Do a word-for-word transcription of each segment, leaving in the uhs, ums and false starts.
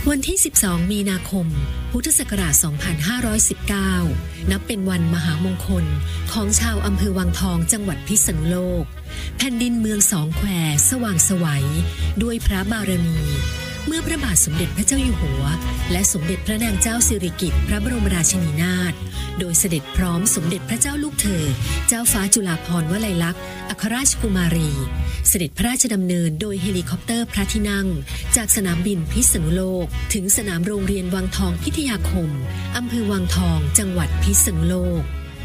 วันที่สิบสองมีนาคมพุทธศักราชสองพันห้าร้อยสิบเก้านับเป็นวันมหามงคลของชาวอำเภอวังทองจังหวัดพิษณุโลกแผ่นดินเมืองสองแควสว่างไสวด้วยพระบารมีเมื่อพระบาทสมเด็จพระเจ้าอยู่หัวและสมเด็จพระนางเจ้าสิริกิติ์พระบรมราชินีนาถโดยเสด็จพร้อมสมเด็จพระเจ้าลูกเธอเจ้าฟ้าจุฬาภรณ์วลัยลักษณ์อัครราชกุมารีเสด็จพระราชดำเนินโดยเฮลิคอปเตอร์พระที่นั่งจากสนามบินพิษณุโลกถึงสนามโรงเรียนวังทองพิทยาคมอำเภอวังทองจังหวัดพิษณุโลก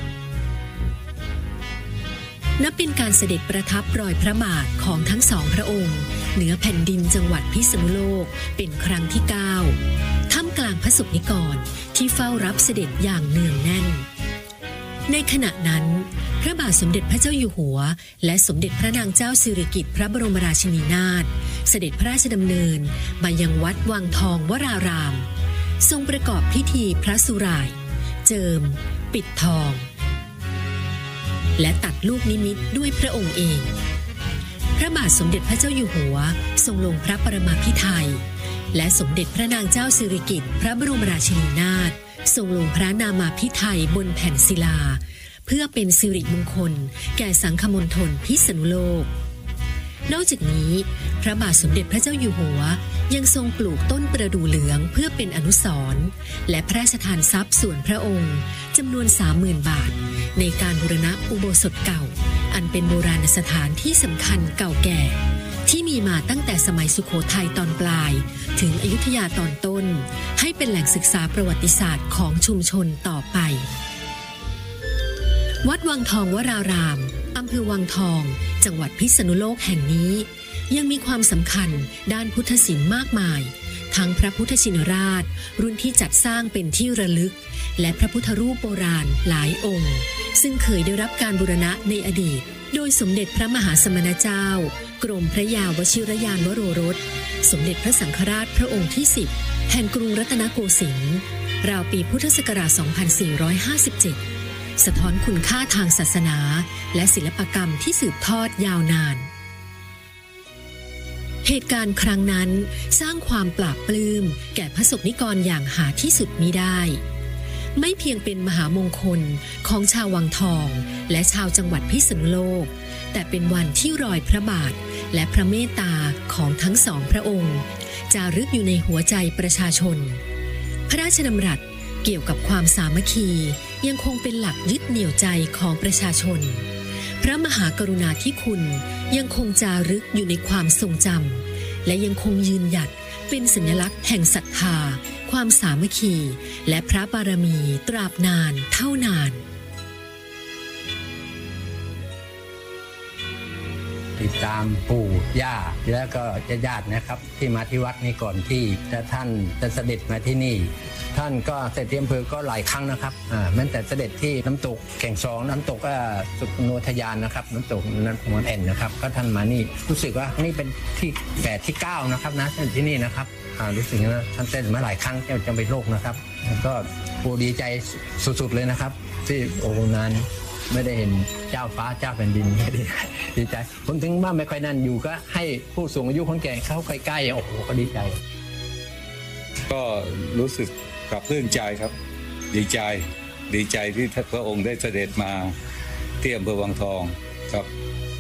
นับเป็นการเสด็จประทับรอยพระบาทของทั้งสองพระองค์เหนือแผ่นดินจังหวัดพิษณุโลกเป็นครั้งที่เก้าท่ามกลางพระสงฆ์นิกรที่เฝ้ารับเสด็จอย่างเนืองแน่นในขณะนั้นพระบาทสมเด็จพระเจ้าอยู่หัวและสมเด็จพระนางเจ้าสิริกิติ์พระบรมราชินีนาถเสด็จพระราชดำเนินมายังวัดวังทองวรารามทรงประกอบพิธีพระสุร่ายเจิมปิดทองและตัดลูกนิมิตด้วยพระองค์เองพระบาทสมเด็จพระเจ้าอยู่หัวทรงลงพระปรมาภิไธยและสมเด็จพระนางเจ้าสิริกิติ์พระบรมราชินีนาถทรงลงพระนามาภิไธยบนแผ่นศิลาเพื่อเป็นสิริมงคลแก่สังฆมณฑลพิษณุโลกนอกจากนี้พระบาทสมเด็จพระเจ้าอยู่หัวยังทรงปลูกต้นประดู่เหลืองเพื่อเป็นอนุสรณ์และพระราชทานทรัพย์ส่วนพระองค์จำนวน สามหมื่น บาทในการบูรณะอุโบสถเก่าอันเป็นโบราณสถานที่สำคัญเก่าแก่ที่มีมาตั้งแต่สมัยสุโขทัยตอนปลายถึงอยุธยาตอนต้นให้เป็นแหล่งศึกษาประวัติศาสตร์ของชุมชนต่อไปวัดวังทองวรารามอำเภอวังทองจังหวัดพิษณุโลกแห่งนี้ยังมีความสำคัญด้านพุทธศิลป์มากมายทั้งพระพุทธชินราชรุ่นที่จัดสร้างเป็นที่ระลึกและพระพุทธรูปโบราณหลายองค์ซึ่งเคยได้รับการบูรณะในอดีตโดยสมเด็จพระมหาสมณเจ้ากรมพระยาวชิรยานวโรรสสมเด็จพระสังฆราชพระองค์ที่สิบแห่งกรุงรัตนโกสินทร์ราวปีพุทธศักราช สองพันสี่ร้อยห้าสิบเจ็ด สะท้อนคุณค่าทางศาสนาและศิลปกรรมที่สืบทอดยาวนานเหตุการณ์ครั้งนั้นสร้างความปลาบปลื้มแก่พระสงฆ์นิกรอย่างหาที่สุดมิได้ไม่เพียงเป็นมหามงคลของชาววังทองและชาวจังหวัดพิษณุโลกแต่เป็นวันที่รอยพระบาทและพระเมตตาของทั้งสองพระองค์จารึกอยู่ในหัวใจประชาชนพระราชดำรัสเกี่ยวกับความสามัคคียังคงเป็นหลักยึดเหนี่ยวใจของประชาชนพระมหากรุณาธิคุณยังคงจารึกอยู่ในความทรงจำและยังคงยืนหยัดเป็นสัญลักษณ์แห่งศรัทธาความสามัคคีและพระบารมีตราบนานเท่านานติดตามปู่ย่าแล้วก็ญาติๆนะครับที่มาที่วัดนี้ก่อนที่ท่านจะเสด็จมาที่นี่ท่านก็เสด็จที่อำเภอก็หลายครั้งนะครับอ่าแม้แต่เสด็จที่น้ำตกแก่งซองน้ำตกก็สุโนทยานนะครับน้ำตกนั้นมอนแอนนะครับก็ท่านมานี่รู้สึกว่านี่เป็นที่แปดที่เก้านะครับนะท่านที่นี่นะครับอ่ารู้สึกว่าท่านเสด็จมาหลายครั้งจะจะไปโลกนะครับก็ปู่ดีใจสุดๆเลยนะครับที่โอ้นานไม่ได้เห็นเจ้าฟ้าเจ้าแผ่นดินดีใจผมถึงว่าไม่ค่อยนั่นอยู่ก็ให้ผู้สูงอายุคนแก่เข้าใกล้ๆโอ้โหก็ดีใจก็รู้สึกปรับปลื้มใจครับดีใจดีใจที่พระองค์ได้เสด็จมาที่อำเภอวังทองครับ